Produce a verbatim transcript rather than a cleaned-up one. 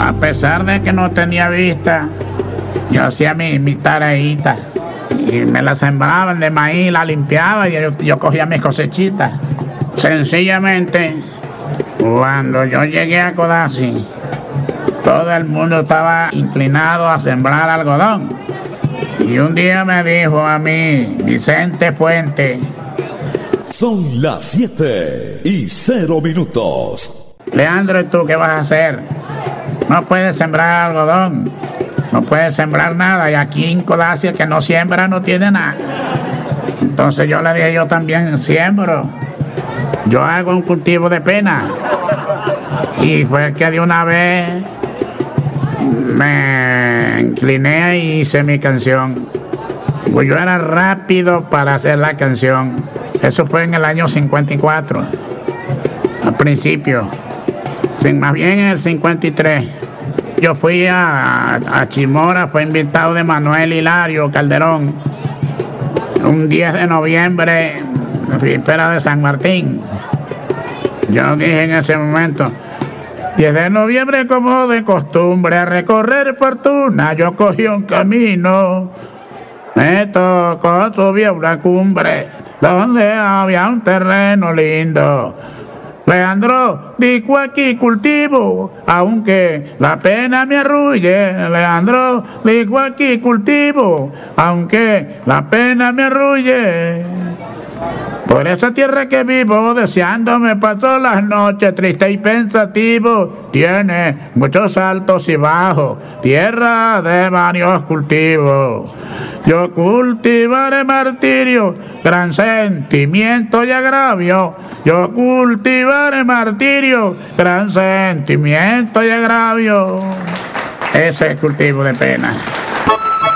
A pesar de que no tenía vista, yo hacía mi, mi tareita y me la sembraban de maíz, la limpiaba y yo, yo cogía mis cosechitas. Sencillamente, cuando yo llegué a Codazzi, todo el mundo estaba inclinado a sembrar algodón. Y un día me dijo a mí, Vicente Fuente: son las siete y cero minutos. Leandro, ¿y tú qué vas a hacer? No puedes sembrar algodón, no puedes sembrar nada, y aquí en Codazzi el que no siembra no tiene nada. Entonces yo le dije, yo también siembro, yo hago un cultivo de pena. Y fue que de una vez me incliné y hice mi canción. Pues yo era rápido para hacer la canción. Eso fue en el año cincuenta y cuatro, al principio. Sin, más bien en el cincuenta y tres. Yo fui a, a Chimora, fue invitado de Manuel Hilario Calderón, un diez de noviembre, víspera de San Martín. Yo dije en ese momento: diez de noviembre, como de costumbre, a recorrer fortuna, yo cogí un camino. Me tocó subir a una cumbre donde había un terreno lindo. Leandro, dijo aquí cultivo, aunque la pena me arrulle. Leandro, dijo aquí cultivo, aunque la pena me arrulle. Por esa tierra que vivo, deseando me paso las noches triste y pensativo. Tiene muchos altos y bajos, tierra de varios cultivos. Yo cultivaré martirio, gran sentimiento y agravio. Yo cultivaré martirio, gran sentimiento y agravio. Ese es el cultivo de pena.